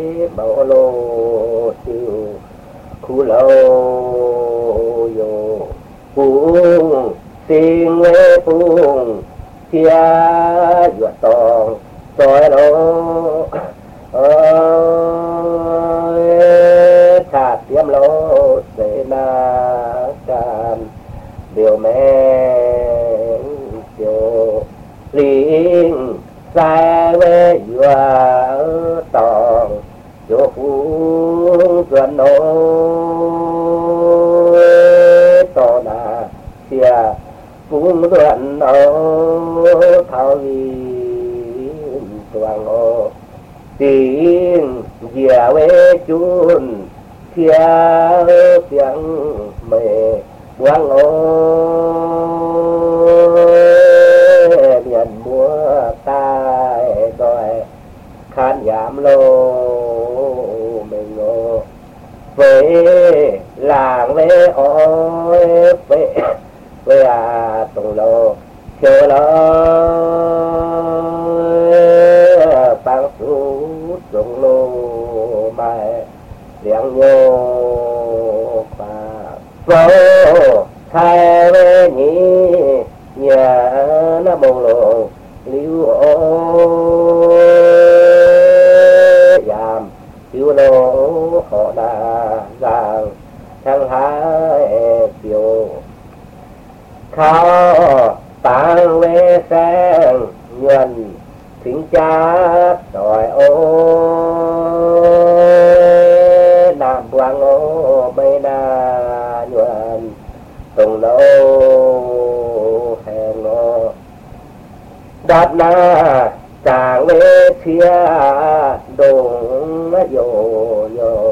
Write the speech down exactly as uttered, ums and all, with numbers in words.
bảo lô siêu khu lâu yo phung sinh lê phung thia dọa tòng soi lô thả tiêm lô để na can điều mẹ điều linh sai về dọa tòng chỗ phung tuần nô to na xia phung tuần nô thao vi tuang ô tiếng dìa về chun thia tiếng mẹ quang ô nhận múa tai đòi khan giảm lô mình ngô về làng về ôi về về à tùng lô chờ lo bằng su tùng lô mai liang nhô và vô thay về nhí nhà nó bông lô liu ô giảm liu lô họ đã giang thằng hai tiêu khao tang về sang nhuần thính cha đòi ô nam quang ô mây na nhuần tùng nô hèn nô đát na chàng về thia đùng yo yo